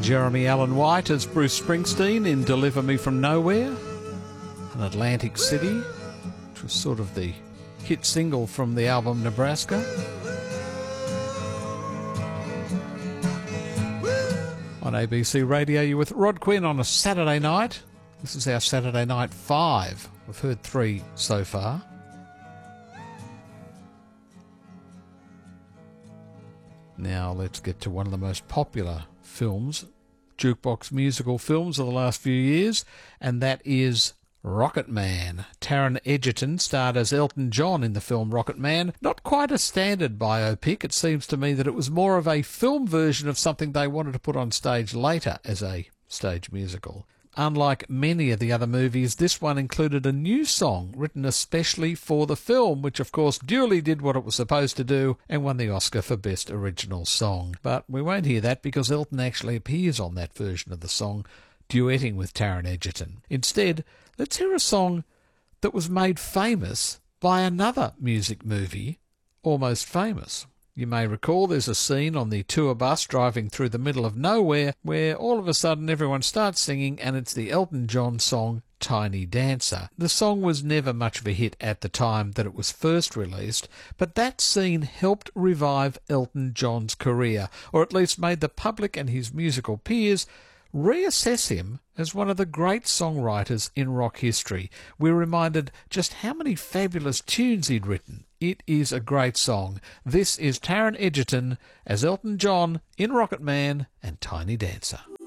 Jeremy Allen White as Bruce Springsteen in Deliver Me From Nowhere, and Atlantic City, which was sort of the hit single from the album Nebraska. On ABC Radio, you're with Rod Quinn on a Saturday night. This is our Saturday Night 5. We've heard 3 so far. Now let's get to one of the most popular films, jukebox musical films of the last few years, and that is Rocket Man. Taron Egerton starred as Elton John in the film Rocket Man. Not quite a standard biopic. It seems to me that it was more of a film version of something they wanted to put on stage later as a stage musical. Unlike many of the other movies, this one included a new song written especially for the film, which of course duly did what it was supposed to do and won the Oscar for Best Original Song. But we won't hear that because Elton actually appears on that version of the song, duetting with Taron Egerton. Instead, let's hear a song that was made famous by another music movie, Almost Famous. You may recall there's a scene on the tour bus driving through the middle of nowhere where all of a sudden everyone starts singing, and it's the Elton John song Tiny Dancer. The song was never much of a hit at the time that it was first released, but that scene helped revive Elton John's career, or at least made the public and his musical peers reassess him as one of the great songwriters in rock history. We're reminded just how many fabulous tunes he'd written. It is a great song. This is Taron Egerton as Elton John in Rocket Man and Tiny Dancer.